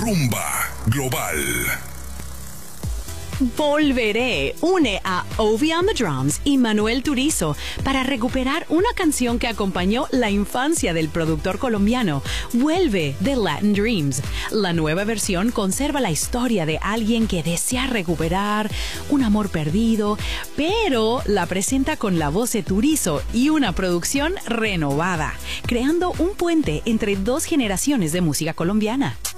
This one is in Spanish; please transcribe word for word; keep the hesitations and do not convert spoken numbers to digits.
Rumba Global. Volveré une a Ovi on the Drums y Manuel Turizo para recuperar una canción que acompañó la infancia del productor colombiano. Vuelve de Latin Dreams. La nueva versión conserva la historia de alguien que desea recuperar un amor perdido, pero la presenta con la voz de Turizo y una producción renovada, creando un puente entre dos generaciones de música colombiana.